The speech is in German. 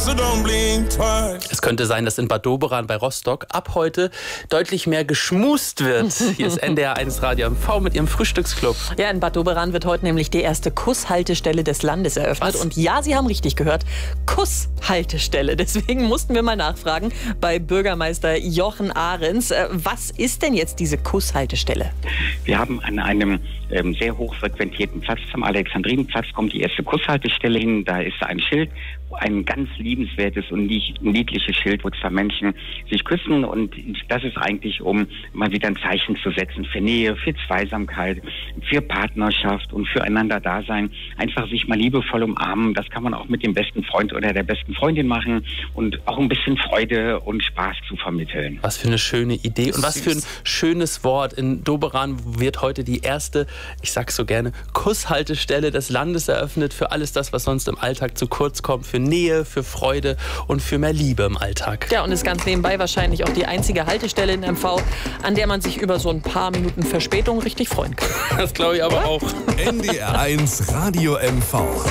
so don't blink twice. Es könnte sein, dass in Bad Doberan bei Rostock ab heute deutlich mehr geschmust wird. Hier ist NDR1 Radio MV mit ihrem Frühstücksclub. Ja, in Bad Doberan wird heute nämlich die erste Kusshaltestelle des Landes eröffnet. Was? Und ja, Sie haben richtig gehört, Kusshaltestelle. Deswegen mussten wir mal nachfragen bei Bürgermeister Jochen Ahrens. Was ist denn jetzt diese Kusshaltestelle? Wir haben an einem sehr hochfrequentierten Platz, am Alexandrinenplatz, kommt die erste Kusshaltestelle hin. Da ist ein Schild, ein ganz liebenswertes und niedliches Schild, wo zwei Menschen sich küssen. Und das ist eigentlich, um mal wieder ein Zeichen zu setzen für Nähe, für Zweisamkeit, für Partnerschaft und füreinander Dasein. Einfach sich mal liebevoll umarmen. Das kann man auch mit dem besten Freund oder der besten Freundin machen und auch ein bisschen Freude und Spaß zu vermitteln. Was für eine schöne Idee und was für ein schönes Wort. In Doberan wird heute die erste, ich sag's so gerne, Kusshaltestelle des Landes eröffnet für alles das, was sonst im Alltag zu kurz kommt. Für Nähe, für Freude und für mehr Liebe im Alltag. Ja, und ist ganz nebenbei wahrscheinlich auch die einzige Haltestelle in MV, an der man sich über so ein paar Minuten Verspätung richtig freuen kann. Das glaube ich aber auch. NDR1 Radio MV.